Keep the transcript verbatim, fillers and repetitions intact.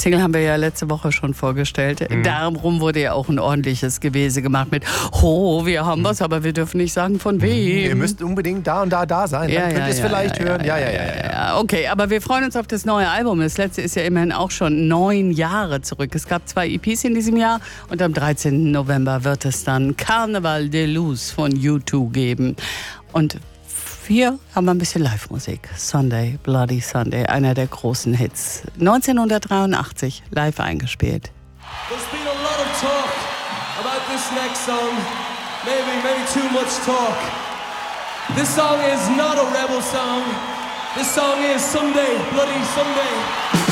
Single haben wir ja letzte Woche schon vorgestellt. Mhm. Darum wurde ja auch ein ordentliches Gewese gemacht mit, oh, wir haben was, aber wir dürfen nicht sagen, von wem. Ihr müsst unbedingt da und da da sein, ja, dann könnt ja, ihr es ja, vielleicht ja, hören. Ja ja ja, ja ja, ja, ja, ja. Okay, aber wir freuen uns auf das neue Album. Das letzte ist ja immerhin auch schon neun Jahre zurück. Es gab zwei E Ps in diesem Jahr und am dreizehnten November wird es dann Carnaval de Luz von U zwei geben. Und hier haben wir ein bisschen Live-Musik. Sunday, Bloody Sunday, einer der großen Hits. neunzehnhundertdreiundachtzig, live eingespielt. There's been a lot of talk about this next song. Maybe, maybe too much talk. This song is not a rebel song. This song is Sunday, Bloody Sunday.